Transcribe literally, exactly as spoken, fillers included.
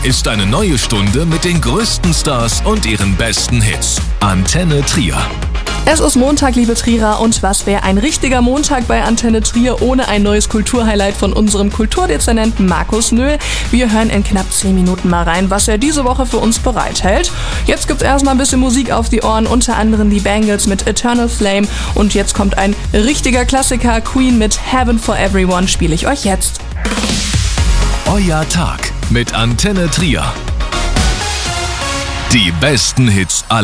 ist eine neue Stunde mit den größten Stars und ihren besten Hits. Antenne Trier. Es ist Montag, liebe Trierer, und was wäre ein richtiger Montag bei Antenne Trier ohne ein neues Kulturhighlight von unserem Kulturdezernenten Markus Nöhl? Wir hören in knapp zehn Minuten mal rein, was er diese Woche für uns bereithält. Jetzt gibt's erstmal ein bisschen Musik auf die Ohren, unter anderem die Bangles mit Eternal Flame, und jetzt kommt ein richtiger Klassiker, Queen mit Heaven for Everyone, spiele ich euch jetzt. Euer Tag mit Antenne Trier. Die besten Hits aller